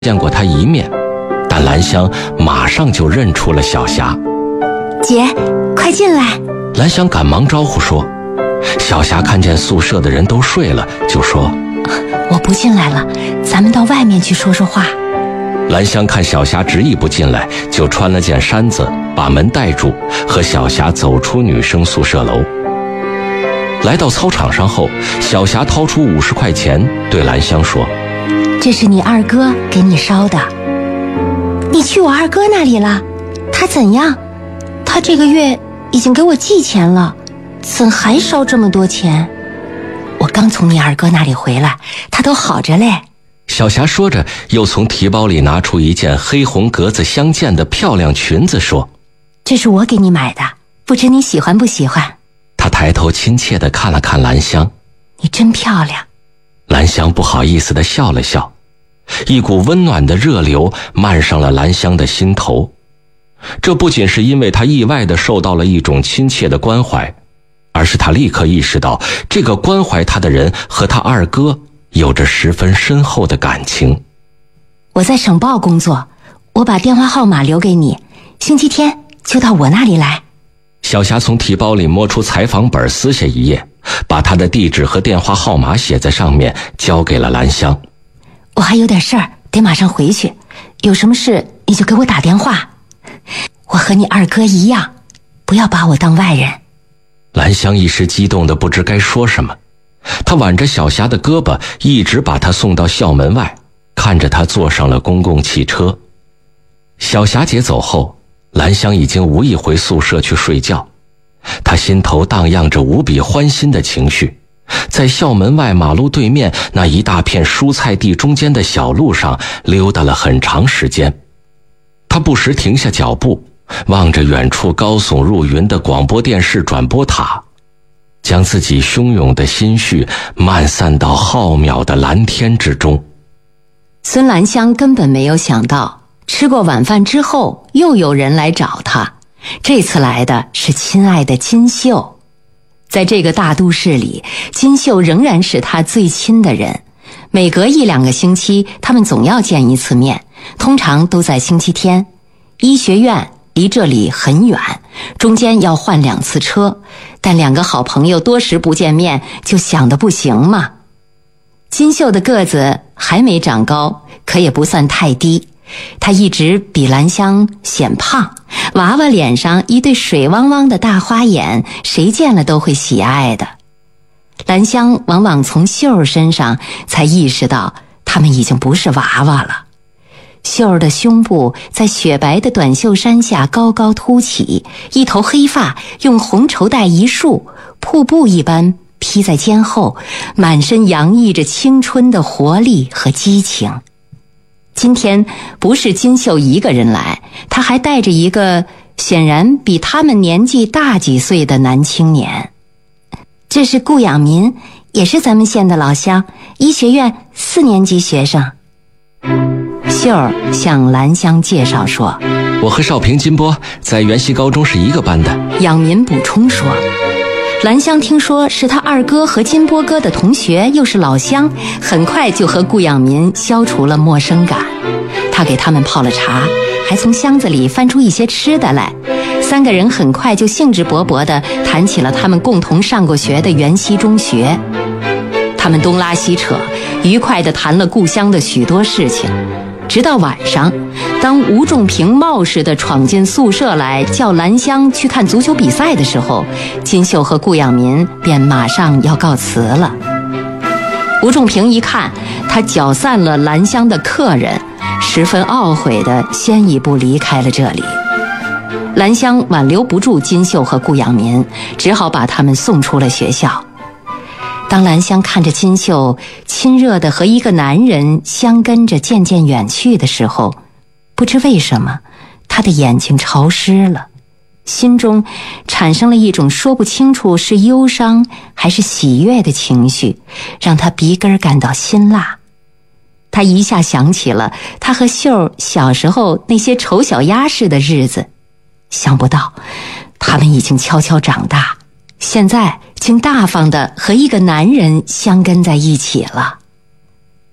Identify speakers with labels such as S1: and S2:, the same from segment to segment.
S1: 见过他一面，但兰香马上就认出了小霞。
S2: 姐，快进来！
S1: 兰香赶忙招呼说。小霞看见宿舍的人都睡了，就说：
S2: 我不进来了，咱们到外面去说说话。
S1: 兰香看小霞执意不进来，就穿了件衫子把门带住，和小霞走出女生宿舍楼。来到操场上后，小霞掏出50块钱对兰香说：
S2: 这是你二哥给你烧的。你去我二哥那里了？他怎样？他这个月已经给我寄钱了，怎还烧这么多钱？我刚从你二哥那里回来，他都好着嘞。
S1: 小霞说着，又从提包里拿出一件黑红格子相间的漂亮裙子，说：
S2: 这是我给你买的，不知你喜欢不喜欢？
S1: 她抬头亲切地看了看兰香。
S2: 你真漂亮。
S1: 兰香不好意思地笑了笑，一股温暖的热流漫上了兰香的心头。这不仅是因为她意外地受到了一种亲切的关怀，而是她立刻意识到，这个关怀她的人和她二哥有着十分深厚的感情。
S2: 我在省报工作，我把电话号码留给你，星期天就到我那里来。
S1: 小霞从提包里摸出采访本，撕下一页，把她的地址和电话号码写在上面，交给了兰香。
S2: 我还有点事儿，得马上回去，有什么事你就给我打电话。我和你二哥一样，不要把我当外人。
S1: 兰香一时激动的不知该说什么，她挽着小霞的胳膊，一直把她送到校门外，看着她坐上了公共汽车。小霞姐走后，兰香已经无意回宿舍去睡觉，她心头荡漾着无比欢欣的情绪，在校门外马路对面那一大片蔬菜地中间的小路上溜达了很长时间。她不时停下脚步，望着远处高耸入云的广播电视转播塔，将自己汹涌的心绪漫散到浩渺的蓝天之中。
S2: 孙兰香根本没有想到，吃过晚饭之后又有人来找她，这次来的是亲爱的金秀。在这个大都市里，金秀仍然是她最亲的人，每隔1-2个星期他们总要见一次面，通常都在星期天。医学院离这里很远，中间要换2次车，但2个好朋友多时不见面，就想得不行嘛。金秀的个子还没长高，可也不算太低，她一直比兰香显胖，娃娃脸上一对水汪汪的大花眼，谁见了都会喜爱的。兰香往往从秀儿身上才意识到，他们已经不是娃娃了。秀儿的胸部在雪白的短袖衫下高高凸起，一头黑发用红绸带一束，瀑布一般披在肩后，满身洋溢着青春的活力和激情。今天不是金秀一个人来，她还带着一个显然比他们年纪大几岁的男青年。这是顾养民，也是咱们县的老乡，医学院4年级学生。秀儿向兰香介绍说，
S1: 我和少平、金波在元溪高中是一个班的。
S2: 养民补充说，兰香听说是他二哥和金波哥的同学，又是老乡，很快就和顾养民消除了陌生感。他给他们泡了茶，还从箱子里翻出一些吃的来。3个人很快就兴致勃勃地谈起了他们共同上过学的元溪中学。他们东拉西扯，愉快地谈了故乡的许多事情。直到晚上，当吴仲平冒失地闯进宿舍来叫兰香去看足球比赛的时候，金秀和顾养民便马上要告辞了。吴仲平一看他搅散了兰香的客人，十分懊悔地先一步离开了这里。兰香挽留不住金秀和顾养民，只好把他们送出了学校。当兰香看着金秀亲热地和一个男人相跟着渐渐远去的时候，不知为什么她的眼睛潮湿了，心中产生了一种说不清楚是忧伤还是喜悦的情绪，让她鼻根感到辛辣。她一下想起了她和秀小时候那些丑小鸭似的日子，想不到他们已经悄悄长大，现在竟大方地和一个男人相跟在一起了。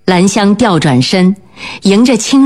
S2: 兰香调转身，迎着清